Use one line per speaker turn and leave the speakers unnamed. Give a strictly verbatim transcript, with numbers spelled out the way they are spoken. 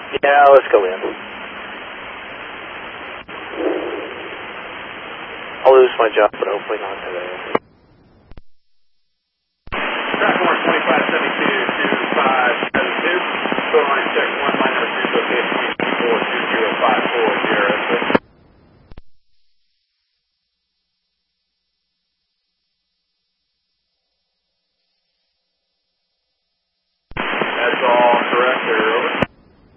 Yeah, let's go in. I'll lose my job, but hopefully not today.
Track one twenty-five seventy-two two five seven two. Total line check one minus two location.